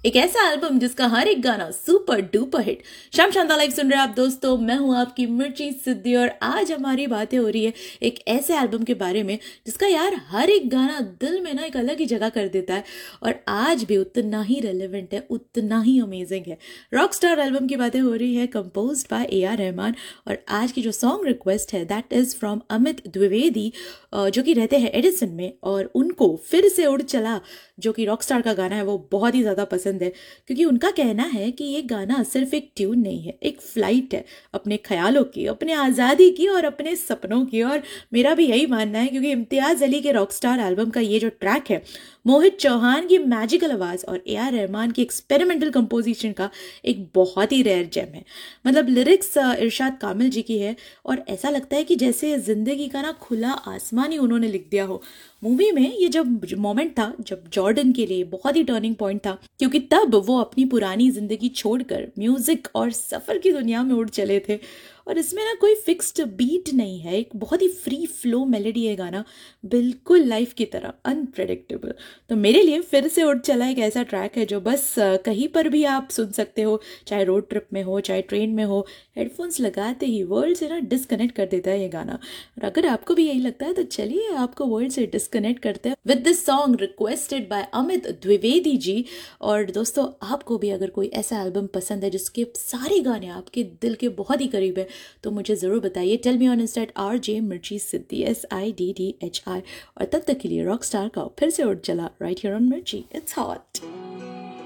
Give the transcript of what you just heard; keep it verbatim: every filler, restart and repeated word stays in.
एक ऐसा एल्बम जिसका हर एक गाना सुपर डुपर हिट। शाम शांता लाइव सुन रहे हैं आप दोस्तों, मैं हूं आपकी मिर्ची सिद्धि और आज हमारी बातें हो रही है एक ऐसे एल्बम के बारे में जिसका यार हर एक गाना दिल में ना एक अलग ही जगह कर देता है और आज भी उतना ही रेलेवेंट है, उतना ही अमेजिंग है। रॉक स्टार एल्बम की बातें हो रही है, composed bye A R Rahman. और आज की जो सॉन्ग रिक्वेस्ट है that is from Amit Dwivedi, जो कि रहते हैं एडिसन में, और उनको फिर से उड़ चला जो कि रॉक स्टार का गाना है वो बहुत ही ज़्यादा पसंद है, क्योंकि उनका कहना है कि ये गाना सिर्फ एक ट्यून नहीं है, एक फ्लाइट है अपने ख्यालों की, अपने आज़ादी की और अपने सपनों की। और मेरा भी यही मानना है, क्योंकि इम्तियाज़ अली के रॉक स्टार एल्बम का ये जो ट्रैक है, मोहित चौहान की मैजिकल आवाज़ और ए आर रहमान की एक्सपेरिमेंटल कंपोजिशन का एक बहुत ही रेयर जेम है। मतलब लिरिक्स इरशाद कामिल जी की है और ऐसा लगता है कि जैसे ज़िंदगी का ना खुला आसमान ही उन्होंने लिख दिया हो। मूवी में ये जब मोमेंट था जब जॉर्डन के लिए बहुत ही टर्निंग पॉइंट था, क्योंकि तब वो अपनी पुरानी जिंदगी छोड़कर म्यूजिक और सफर की दुनिया में उड़ चले थे। और इसमें ना कोई फिक्स्ड बीट नहीं है, एक बहुत ही फ्री फ्लो मेलोडी है गाना, बिल्कुल लाइफ की तरह अनप्रेडिक्टेबल। तो मेरे लिए फिर से उड़ चला एक ऐसा ट्रैक है जो बस कहीं पर भी आप सुन सकते हो, चाहे रोड ट्रिप में हो चाहे ट्रेन में हो, हेडफोन्स लगाते ही वर्ल्ड से ना डिस्कनेक्ट कर देता है ये गाना। और अगर आपको भी यही लगता है तो चलिए आपको वर्ल्ड से डिस्कनेक्ट करते हैं with this song requested bye Amit Dwivedi ji. और दोस्तों, आपको भी अगर कोई ऐसा एल्बम पसंद है जिसके सारे गाने आपके दिल के बहुत ही करीब है तो मुझे ज़रूर बताइए। Tell me on Insta eight R J मिर्ची सिद्धि, S I D D H I. और तब तक के लिए रॉक स्टार का फिर से उड़ चला राइट हियर ऑन मिर्ची। It's hot.